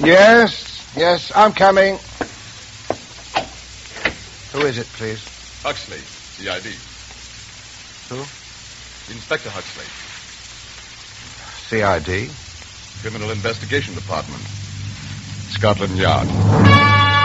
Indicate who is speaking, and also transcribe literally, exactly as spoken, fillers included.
Speaker 1: Yes, yes, I'm coming. Who is it, please?
Speaker 2: Huxley, C I D.
Speaker 1: Who?
Speaker 2: Inspector Huxley.
Speaker 1: C I D?
Speaker 2: Criminal Investigation Department. Scotland Yard.